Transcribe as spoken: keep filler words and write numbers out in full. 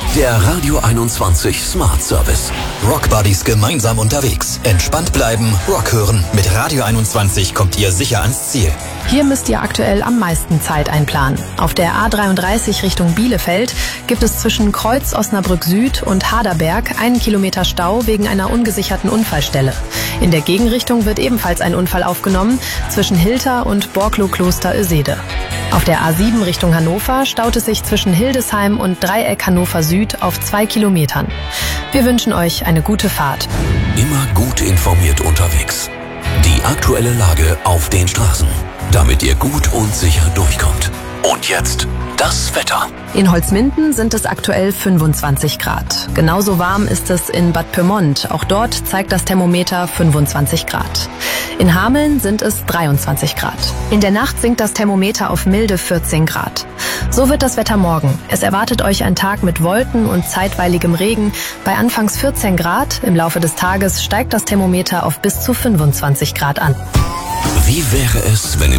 Der Radio einundzwanzig Smart Service. Rock Buddies gemeinsam unterwegs. Entspannt bleiben, Rock hören. Mit Radio einundzwanzig kommt ihr sicher ans Ziel. Hier müsst ihr aktuell am meisten Zeit einplanen. Auf der A dreiunddreißig Richtung Bielefeld gibt es zwischen Kreuz Osnabrück Süd und Haderberg einen Kilometer Stau wegen einer ungesicherten Unfallstelle. In der Gegenrichtung wird ebenfalls ein Unfall aufgenommen zwischen Hilter und Borklow-Kloster Ösede. Auf der A sieben Richtung Hannover staut es sich zwischen Hildesheim und Dreieck Hannover Süd auf zwei Kilometern. Wir wünschen euch eine gute Fahrt. Immer gut informiert unterwegs. Die aktuelle Lage auf den Straßen, damit ihr gut und sicher durchkommt. Und jetzt das Wetter. In Holzminden sind es aktuell fünfundzwanzig Grad. Genauso warm ist es in Bad Pyrmont. Auch dort zeigt das Thermometer fünfundzwanzig Grad. In Hameln sind es dreiundzwanzig Grad. In der Nacht sinkt das Thermometer auf milde vierzehn Grad. So wird das Wetter morgen. Es erwartet euch ein Tag mit Wolken und zeitweiligem Regen. Bei anfangs vierzehn Grad, im Laufe des Tages steigt das Thermometer auf bis zu fünfundzwanzig Grad an. Wie wäre es, wenn im